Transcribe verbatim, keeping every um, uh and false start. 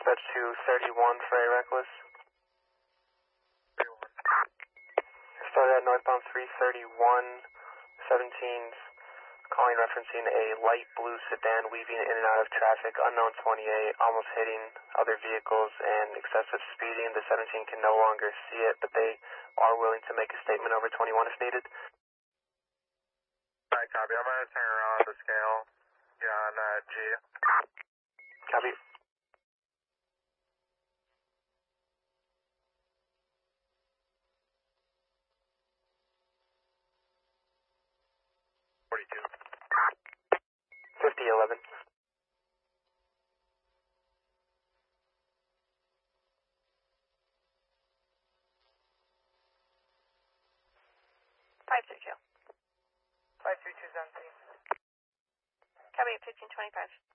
Dispatch two thirty-one for a reckless. Started at northbound three thirty-one, seventeen's calling referencing a light blue sedan weaving in and out of traffic, unknown twenty-eight, almost hitting other vehicles and excessive speeding. The seventeen can no longer see it, but they are willing to make a statement over twenty-one if needed. Alright, copy. I'm going to turn around the scale. Yeah, on uh, G. Copy. forty-two. fifty eleven. five three two. five three two seventeen. Copy, fifteen twenty-five.